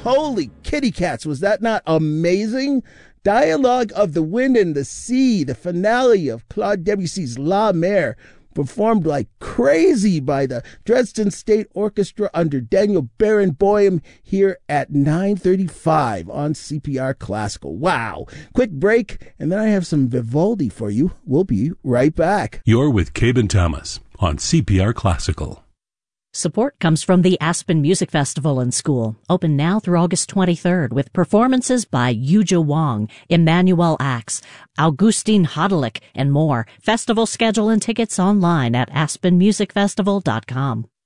Holy kitty cats, was that not amazing? Dialogue of the Wind and the Sea, the finale of Claude Debussy's La Mer, performed like crazy by the Dresden State Orchestra under Daniel Barenboim here at 9:35 on CPR Classical. Wow. Quick break, and then I have some Vivaldi for you. We'll be right back. You're with Cabin Thomas on CPR Classical. Support comes from the Aspen Music Festival and School, open now through August 23rd, with performances by Yuja Wang, Emmanuel Axe, Augustin Hodelick, and more. Festival schedule and tickets online at aspenmusicfestival.com.